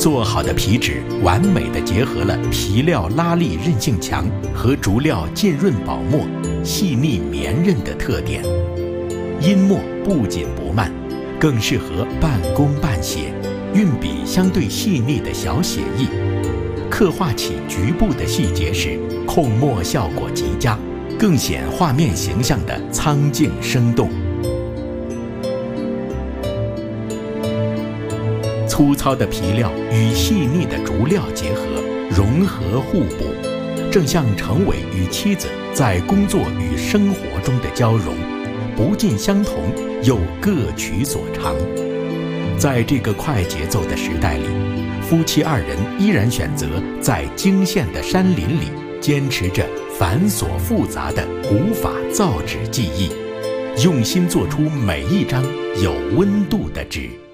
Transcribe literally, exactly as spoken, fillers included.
做好的皮纸完美地结合了皮料拉力韧性强和竹料浸润保墨、细腻绵韧的特点。阴墨不紧不慢，更适合半工半写，运笔相对细腻的小写意。刻画起局部的细节时，控墨效果极佳，更显画面形象的苍劲生动。粗糙的皮料与细腻的竹料结合，融合互补，正像程伟与妻子在工作与生活中的交融，不尽相同，又各取所长。在这个快节奏的时代里，夫妻二人依然选择在惊现的山林里，坚持着繁琐复杂的古法造纸技艺，用心做出每一张有温度的纸。